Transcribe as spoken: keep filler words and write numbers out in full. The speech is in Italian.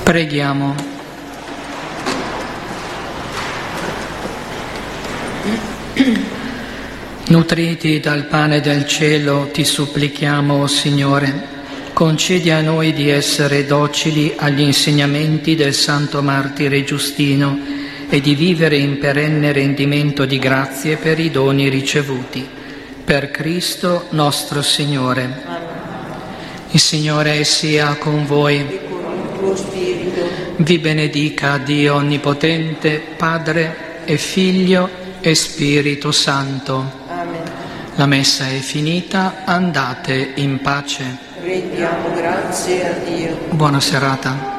Preghiamo. Nutriti dal pane del cielo, ti supplichiamo, o Signore, concedi a noi di essere docili agli insegnamenti del Santo Martire Giustino e di vivere in perenne rendimento di grazie per i doni ricevuti. Per Cristo nostro Signore. Il Signore sia con voi. Vi benedica Dio Onnipotente, Padre e Figlio e Spirito Santo. Amen. La messa è finita, andate in pace. Rendiamo grazie a Dio. Buona serata.